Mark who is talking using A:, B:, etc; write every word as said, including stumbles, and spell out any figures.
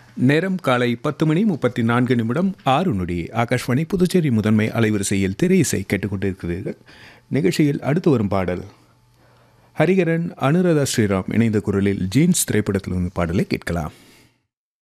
A: நேரம் காலை பத்து மணி முப்பத்தி நான்கு நிமிடம் ஆறு நொடி. ஆகாஷ்வாணி புதுச்சேரி முதன்மை அலைவரிசையில் திரை இசை கேட்டுக்கொண்டிருக்கிறீர்கள். நிகழ்ச்சியில் அடுத்து வரும் பாடல் ஹரிகரன் அனுராதா ஸ்ரீராம் இணைந்த குரலில் ஜீன்ஸ் திரைப்படத்தில் பாடலை கேட்கலாம்.